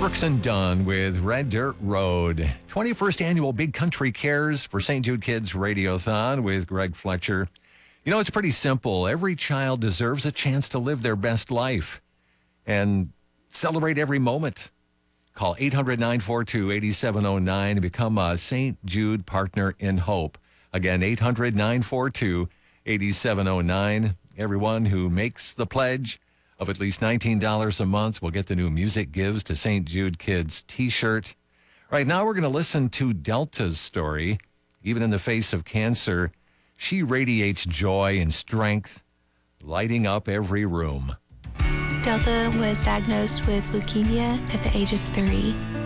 Brooks and Dunn with Red Dirt Road. 21st Annual Big Country Cares for St. Jude Kids Radiothon with Greg Fletcher. You know, it's pretty simple. Every child deserves a chance to live their best life and celebrate every moment. Call 800-942-8709 to become a St. Jude Partner in Hope. Again, 800-942-8709. Everyone who makes the pledge of at least $19 a month will get the new Music Gives to St. Jude Kids t-shirt. Right now, we're going to listen to Delta's story. Even in the face of cancer, she radiates joy and strength, lighting up every room. Delta was diagnosed with leukemia at the age of 3.